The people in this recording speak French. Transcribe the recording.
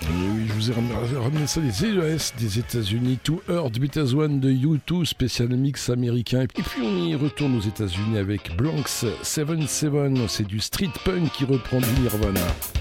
Et oui, je vous ai ramené ça des ES des États-Unis. To Earth Beat As One de U2, spécial mix américain. Et puis on y retourne aux États-Unis avec Blanks 77. C'est du street punk qui reprend du Nirvana.